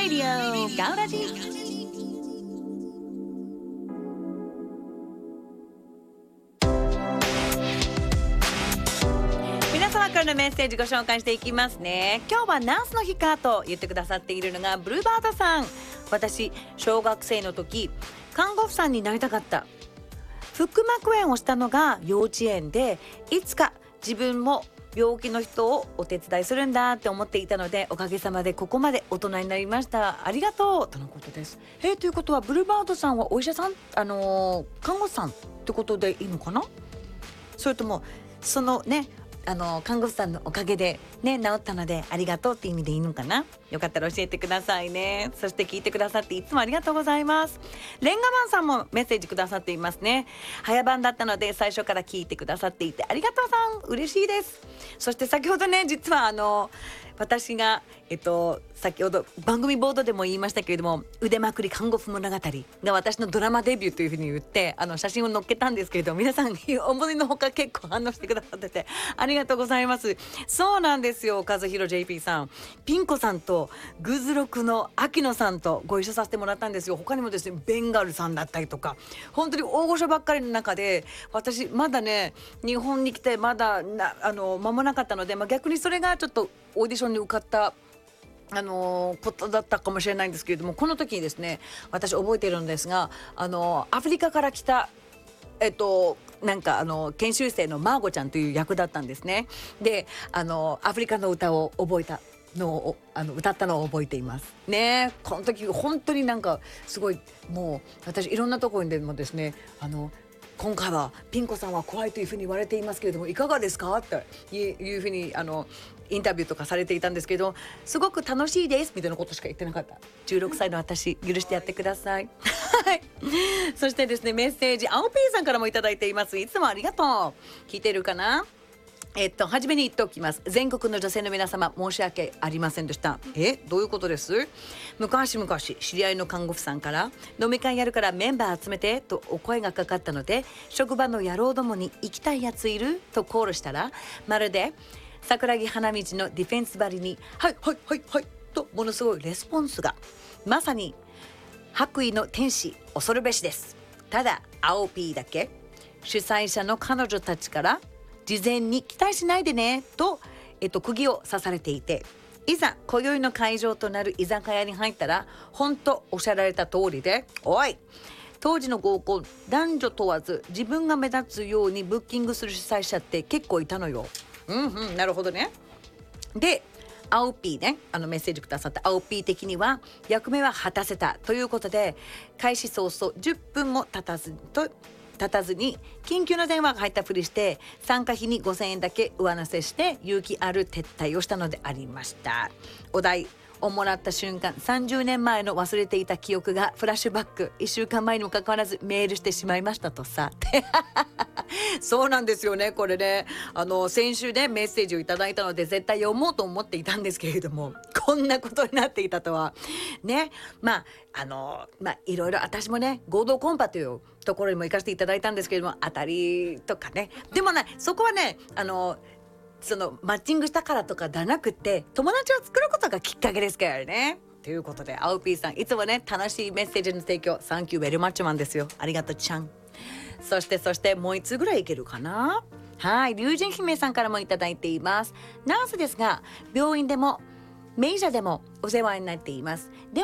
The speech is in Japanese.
ディオガウラジ。皆様からのメッセージご紹介していきますね。今日はナースの日かと言ってくださっているのがブルーバードさん。私小学生の時看護婦さんになりたかった。腹膜炎をしたのが幼稚園で、いつか自分も病気の人をお手伝いするんだって思っていたので、おかげさまでここまで大人になりました。ありがとうとのことです。ということはブルーバードさんはお医者さん、看護師さんってことでいいのかな。それともそのね看護師さんのおかげでね治ったのでありがとうって意味でいいのかな。よかったら教えてくださいね。そして聞いてくださっていつもありがとうございます。レンガマンさんもメッセージくださっていますね。早番だったので最初から聞いてくださっていてありがとうさん、嬉しいです。そして先ほどね、実は私が先ほど番組ボードでも言いましたけれども、腕まくり看護婦物語が私のドラマデビューというふうに言って写真を載っけたんですけれど、皆さん思いのほか結構反応してくださっててありがとうございます。そうなんですよ、和弘 JP さん、ピン子さんとグズロクの秋野さんとご一緒させてもらったんですよ。他にもですね、ベンガルさんだったりとか、本当に大御所ばっかりの中で、私まだね日本に来てまだ間もなかったので、逆にそれがちょっとオーディションに受かったことだったかもしれないんですけれども、この時にですね、私覚えているんですが、アフリカから来た研修生のマーゴちゃんという役だったんですね。でアフリカの歌を覚えたのを歌ったのを覚えていますね。この時本当にすごい、もう私いろんなところにでもですね、今回はピン子さんは怖いというふうに言われていますけれどもいかがですかっていうふうにインタビューとかされていたんですけど、すごく楽しいですみたいなことしか言ってなかった。16歳の私許してやってくださいはい。そしてですね、メッセージ青ピーさんからもいただいています。いつもありがとう。聞いてるかな。初めに言っておきます。全国の女性の皆様申し訳ありませんでした。どういうことです？昔知り合いの看護婦さんから飲み会やるからメンバー集めてとお声がかかったので、職場の野郎どもに行きたいやついるとコールしたら、まるで桜木花道のディフェンス張りにはいとものすごいレスポンスが、まさに白衣の天使恐るべしです。ただ青 P だけ主催者の彼女たちから事前に期待しないでねと、釘を刺されていて、いざ今宵の会場となる居酒屋に入ったら、本当おっしゃられた通りで、おい、当時の合コン男女問わず自分が目立つようにブッキングする主催者って結構いたのよ。なるほどね。で青 P ね、メッセージくださった青 P 的には役目は果たせたということで、開始早々10分も経たずに緊急の電話が入ったふりして参加費に5000円だけ上乗せして勇気ある撤退をしたのでありました。お題をもらった瞬間、30年前の忘れていた記憶がフラッシュバック。1週間前にもかかわらずメールしてしまいましたとさそうなんですよね。これね、先週ねメッセージをいただいたので絶対読もうと思っていたんですけれども、こんなことになっていたとはね。いろいろ私もね合同コンパというところにも行かせていただいたんですけれども、当たりとかね、でもねそこはねそのマッチングしたからとかではなくて、友達を作ることがきっかけですからね。ということで青 P さん、いつもね楽しいメッセージの提供サンキューベリーマッチマンですよ。ありがとうちゃん。そしてもう一つぐらいいけるかな。はい、龍神姫さんからもいただいています。ナースですが病院でも名医者でもお世話になっています。で